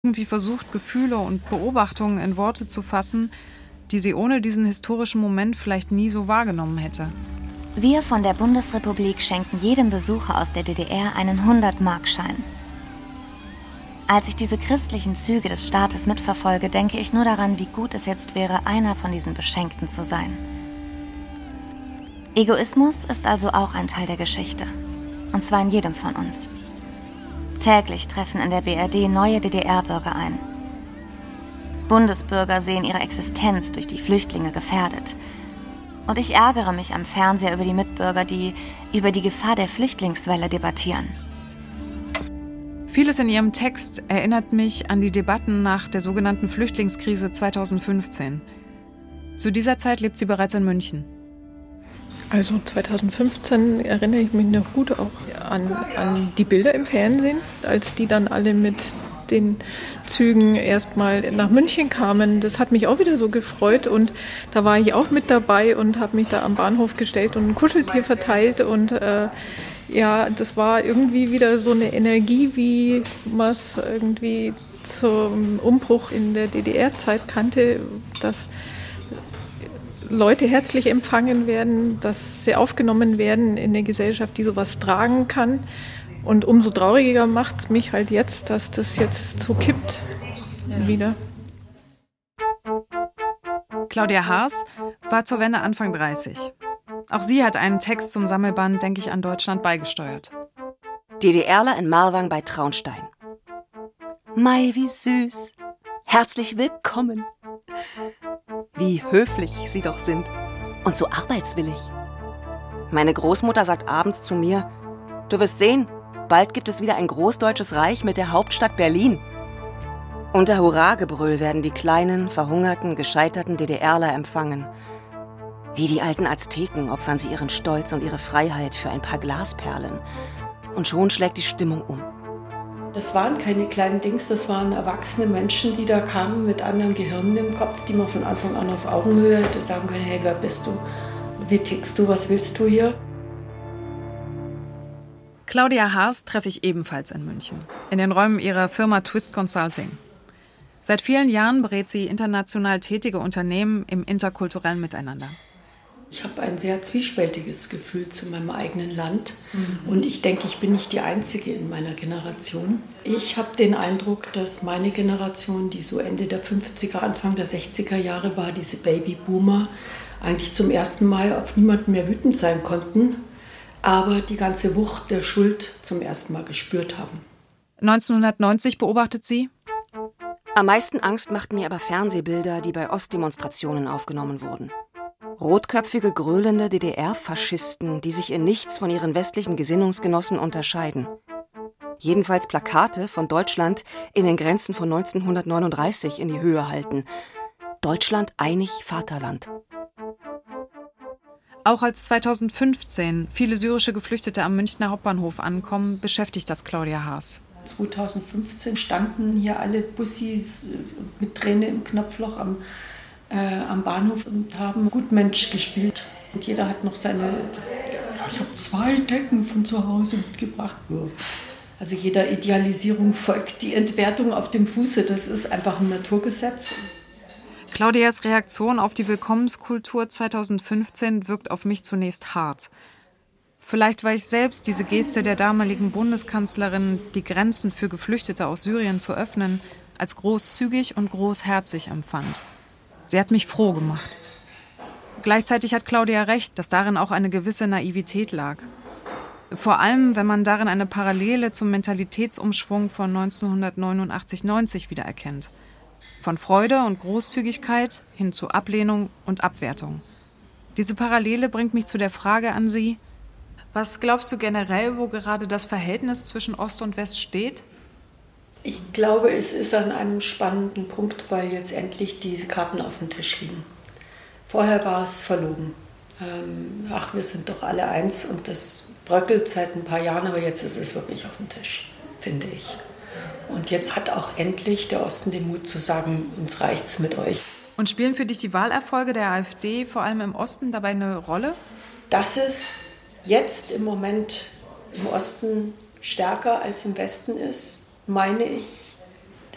irgendwie versucht, Gefühle und Beobachtungen in Worte zu fassen, die sie ohne diesen historischen Moment vielleicht nie so wahrgenommen hätte. Wir von der Bundesrepublik schenken jedem Besucher aus der DDR einen 100-Markschein. Als ich diese christlichen Züge des Staates mitverfolge, denke ich nur daran, wie gut es jetzt wäre, einer von diesen Beschenkten zu sein. Egoismus ist also auch ein Teil der Geschichte. Und zwar in jedem von uns. Täglich treffen in der BRD neue DDR-Bürger ein. Bundesbürger sehen ihre Existenz durch die Flüchtlinge gefährdet. Und ich ärgere mich am Fernseher über die Mitbürger, die über die Gefahr der Flüchtlingswelle debattieren. Vieles in ihrem Text erinnert mich an die Debatten nach der sogenannten Flüchtlingskrise 2015. Zu dieser Zeit lebt sie bereits in München. Also 2015 erinnere ich mich noch gut auch an die Bilder im Fernsehen, als die dann alle mit den Zügen erstmal nach München kamen. Das hat mich auch wieder so gefreut und da war ich auch mit dabei und habe mich da am Bahnhof gestellt und ein Kuscheltier verteilt und das war irgendwie wieder so eine Energie, wie man es irgendwie zum Umbruch in der DDR-Zeit kannte, dass Leute herzlich empfangen werden, dass sie aufgenommen werden in eine Gesellschaft, die sowas tragen kann. Und umso trauriger macht es mich halt jetzt, dass das jetzt so kippt wieder. Claudia Haas war zur Wende Anfang 30. Auch sie hat einen Text zum Sammelband Denk ich an Deutschland beigesteuert. DDRler in Marwang bei Traunstein. Mei, wie süß. Herzlich willkommen. Wie höflich sie doch sind und so arbeitswillig. Meine Großmutter sagt abends zu mir, du wirst sehen, bald gibt es wieder ein großdeutsches Reich mit der Hauptstadt Berlin. Unter Hurragebrüll werden die kleinen, verhungerten, gescheiterten DDRler empfangen. Wie die alten Azteken opfern sie ihren Stolz und ihre Freiheit für ein paar Glasperlen. Und schon schlägt die Stimmung um. Das waren keine kleinen Dings, das waren erwachsene Menschen, die da kamen mit anderen Gehirnen im Kopf, die man von Anfang an auf Augenhöhe hätte sagen können, hey, wer bist du? Wie tickst du? Was willst du hier? Claudia Haas treffe ich ebenfalls in München, in den Räumen ihrer Firma Twist Consulting. Seit vielen Jahren berät sie international tätige Unternehmen im interkulturellen Miteinander. Ich habe ein sehr zwiespältiges Gefühl zu meinem eigenen Land und ich denke, ich bin nicht die Einzige in meiner Generation. Ich habe den Eindruck, dass meine Generation, die so Ende der 50er, Anfang der 60er Jahre war, diese Babyboomer, eigentlich zum ersten Mal auf niemanden mehr wütend sein konnten, aber die ganze Wucht der Schuld zum ersten Mal gespürt haben. 1990 beobachtet sie: Am meisten Angst machten mir aber Fernsehbilder, die bei Ostdemonstrationen aufgenommen wurden. Rotköpfige, gröhlende DDR-Faschisten, die sich in nichts von ihren westlichen Gesinnungsgenossen unterscheiden. Jedenfalls Plakate von Deutschland in den Grenzen von 1939 in die Höhe halten. Deutschland einig Vaterland. Auch als 2015 viele syrische Geflüchtete am Münchner Hauptbahnhof ankommen, beschäftigt das Claudia Haas. 2015 standen hier alle Bussis mit Träne im Knopfloch am Bahnhof und haben Gutmensch gespielt. Und jeder hat noch seine, ich habe 2 Decken von zu Hause mitgebracht. Also jeder Idealisierung folgt die Entwertung auf dem Fuße. Das ist einfach ein Naturgesetz. Claudias Reaktion auf die Willkommenskultur 2015 wirkt auf mich zunächst hart. Vielleicht, weil ich selbst diese Geste der damaligen Bundeskanzlerin, die Grenzen für Geflüchtete aus Syrien zu öffnen, als großzügig und großherzig empfand. Sie hat mich froh gemacht. Gleichzeitig hat Claudia recht, dass darin auch eine gewisse Naivität lag. Vor allem, wenn man darin eine Parallele zum Mentalitätsumschwung von 1989-90 wiedererkennt. Von Freude und Großzügigkeit hin zu Ablehnung und Abwertung. Diese Parallele bringt mich zu der Frage an Sie: Was glaubst du generell, wo gerade das Verhältnis zwischen Ost und West steht? Ich glaube, es ist an einem spannenden Punkt, weil jetzt endlich diese Karten auf dem Tisch liegen. Vorher war es verlogen. Wir sind doch alle eins und das bröckelt seit ein paar Jahren, aber jetzt ist es wirklich auf dem Tisch, finde ich. Und jetzt hat auch endlich der Osten den Mut zu sagen, uns reicht's mit euch. Und spielen für dich die Wahlerfolge der AfD vor allem im Osten dabei eine Rolle? Dass es jetzt im Moment im Osten stärker als im Westen ist, meine ich,